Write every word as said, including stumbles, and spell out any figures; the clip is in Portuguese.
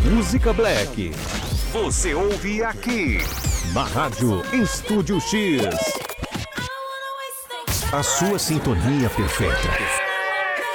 música black. Você ouve aqui Na rádio Estúdio X. a sua sintonia perfeita.